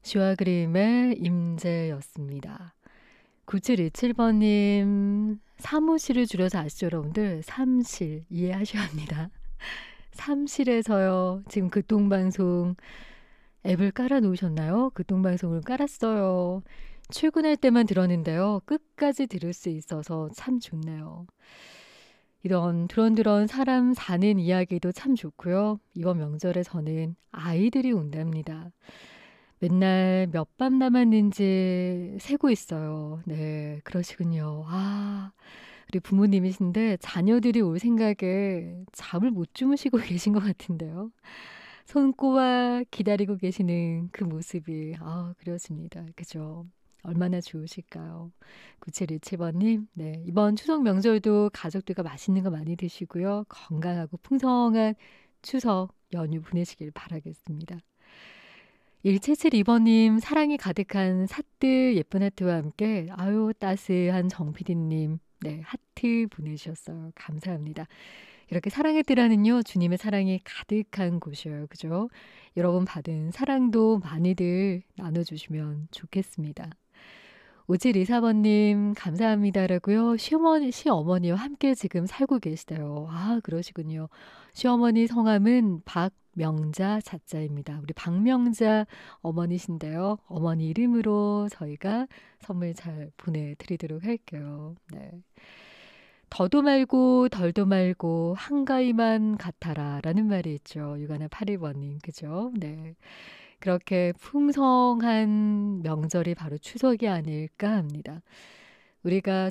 쥐와 그림의 임재였습니다. 9727번님, 사무실을 줄여서 아시죠, 여러분들? 삼실, 이해하셔야 합니다. 삼실에서요, 지금 교통방송 앱을 깔아놓으셨나요? 교통방송을 깔았어요. 출근할 때만 들었는데요. 끝까지 들을 수 있어서 참 좋네요. 이런 드런드런 사람 사는 이야기도 참 좋고요. 이번 명절에 저는 아이들이 온답니다. 맨날 몇 밤 남았는지 세고 있어요. 네, 그러시군요. 아, 우리 부모님이신데 자녀들이 올 생각에 잠을 못 주무시고 계신 것 같은데요. 손꼽아 기다리고 계시는 그 모습이 그렇습니다. 그죠? 얼마나 좋으실까요? 9717번님, 네, 이번 추석 명절도 가족들과 맛있는 거 많이 드시고요. 건강하고 풍성한 추석 연휴 보내시길 바라겠습니다. 1772번님, 사랑이 가득한 사뜨 예쁜 하트와 함께, 아유, 따스한 정PD님, 네, 하트 보내주셨어요. 감사합니다. 이렇게 사랑의 뜰하는요, 주님의 사랑이 가득한 곳이에요. 그죠? 여러분 받은 사랑도 많이들 나눠주시면 좋겠습니다. 5724번님, 감사합니다라고요. 시어머니와 함께 지금 살고 계시대요. 아, 그러시군요. 시어머니 성함은 박명자 자자입니다. 우리 박명자 어머니신데요. 어머니 이름으로 저희가 선물 잘 보내드리도록 할게요. 네. 더도 말고 덜도 말고 한가위만 같아라 라는 말이 있죠. 유가나 81번님. 그죠? 네. 그렇게 풍성한 명절이 바로 추석이 아닐까 합니다. 우리가